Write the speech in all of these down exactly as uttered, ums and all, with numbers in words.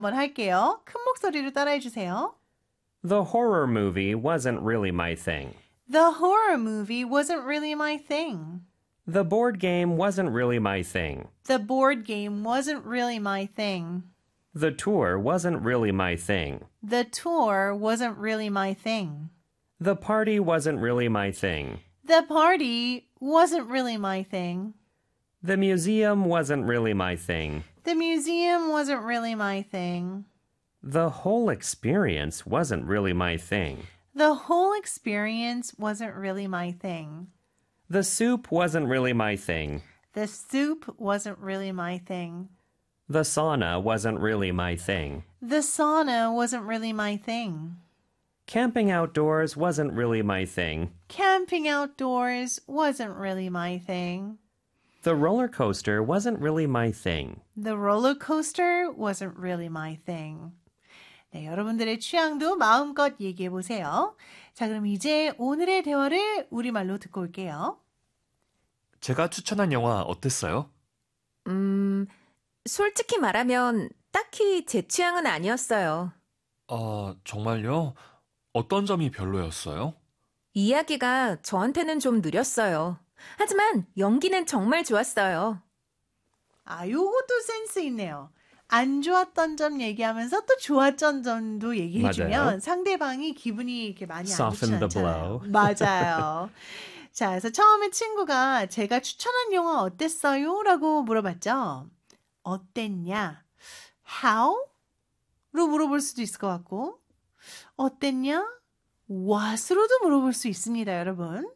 한번 할게요. 큰 목소리로 따라해 주세요. The horror movie wasn't really my thing. The horror movie wasn't really my thing. The board game wasn't really my thing. The board game wasn't really my thing. The tour wasn't really my thing. The tour wasn't really my thing. The party wasn't really my thing. The party wasn't really my thing. The museum wasn't really my thing. The museum wasn't really my thing. The whole experience wasn't really my thing. The whole experience wasn't really my thing. The soup wasn't really my thing. The soup wasn't really my thing. The sauna wasn't really my thing. The sauna wasn't really my thing. Camping outdoors wasn't really my thing. Camping outdoors wasn't really my thing. The roller coaster wasn't really my thing. The roller coaster wasn't really my thing. 네, 여러분들의 취향도 마음껏 얘기해 보세요. 자, 그럼 이제 오늘의 대화를 우리말로 듣고 올게요. 제가 추천한 영화 어땠어요? 음, 솔직히 말하면 딱히 제 취향은 아니었어요. 아, 정말요? 어떤 점이 별로였어요? 이야기가 저한테는 좀 느렸어요. 하지만 연기는 정말 좋았어요. 아, 요것도 센스 있네요. 안 좋았던 점 얘기하면서 또 좋았던 점도 얘기해주면 맞아요. 상대방이 기분이 이렇게 많이 안 좋지 Soften the 않잖아요. blow. 맞아요. 자, 그래서 처음에 친구가 제가 추천한 영화 어땠어요? 라고 물어봤죠. 어땠냐? How? 로 물어볼 수도 있을 것 같고 어땠냐? What으로도 물어볼 수 있습니다, 여러분.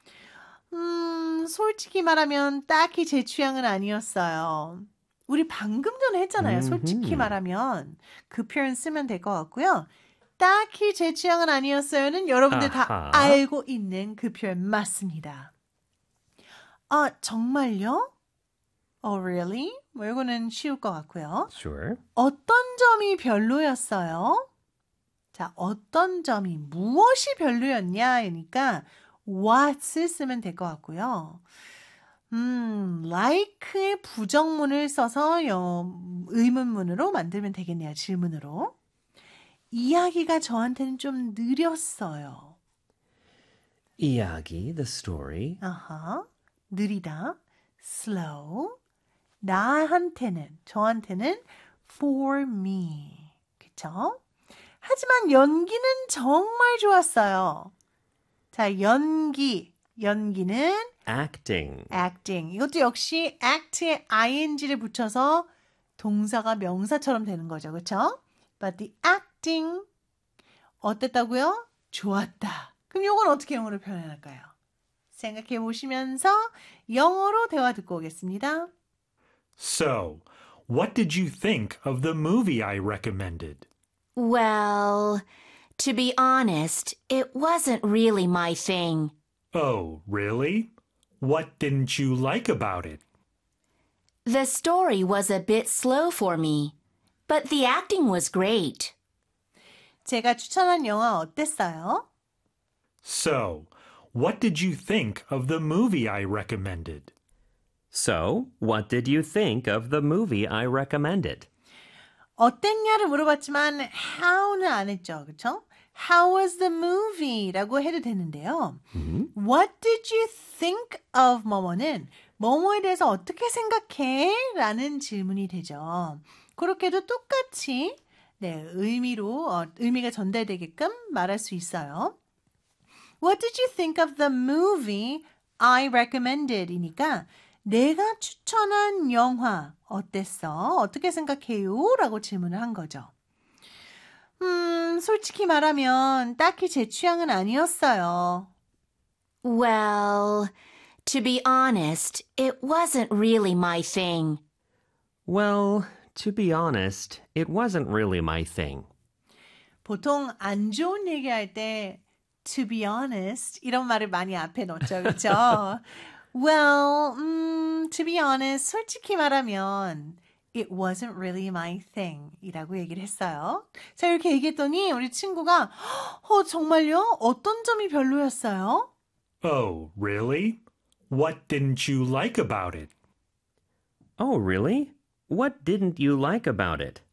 음, 솔직히 말하면 딱히 제 취향은 아니었어요. 우리 방금 전에 했잖아요. 음흠. 솔직히 말하면 그 표현 쓰면 될 것 같고요. 딱히 제 취향은 아니었어요는 여러분들 다 아하. 알고 있는 그 표현 맞습니다. 아, 정말요? Oh, really? 뭐 이거는 쉬울 것 같고요. Sure. 어떤 점이 별로였어요? 자, 어떤 점이 무엇이 별로였냐니까 what을 쓰면 될 것 같고요. 음, like의 부정문을 써서 여, 의문문으로 만들면 되겠네요. 질문으로. 이야기가 저한테는 좀 느렸어요. 이야기, the story. 아하, 느리다, slow. 나한테는, 저한테는 for me. 그쵸? 하지만 연기는 정말 좋았어요. 자, 연기. 연기는 Acting. acting. 이것도 역시 act에 ing를 붙여서 동사가 명사처럼 되는 거죠. 그렇죠? But the acting 어땠다고요? 좋았다. 그럼 이건 어떻게 영어로 표현할까요? 생각해 보시면서 영어로 대화 듣고 오겠습니다. So, what did you think of the movie I recommended? Well, to be honest, it wasn't really my thing. Oh, really? What didn't you like about it? The story was a bit slow for me, but the acting was great. 제가 추천한 영화 어땠어요? So, what did you think of the movie I recommended? So, what did you think of the movie I recommended? 어땠냐를 물어봤지만 how는 안 했죠. 그렇죠? How was the movie? 라고 해도 되는데요. Mm-hmm. What did you think of 뭐뭐는 뭐뭐에 대해서 어떻게 생각해? 라는 질문이 되죠. 그렇게도 똑같이 네, 의미로 어, 의미가 전달되게끔 말할 수 있어요. What did you think of the movie I recommended? 이니까 내가 추천한 영화 어땠어? 어떻게 생각해요? 라고 질문을 한 거죠. 음, 솔직히 말하면 딱히 제 취향은 아니었어요. Well, to be honest, it wasn't really my thing. Well, to be honest, it wasn't really my thing. 보통 안 좋은 얘기할 때 to be honest 이런 말을 많이 앞에 넣죠. 그렇죠? Well, um, to be honest, 솔직히 말하면 it wasn't really my thing 이라고 얘기를 했어요. 자, 이렇게 얘기했더니 우리 친구가 어, 정말요? 어떤 점이 별로였어요? Oh, really? What didn't you like about it? Oh, really? What didn't you like about it?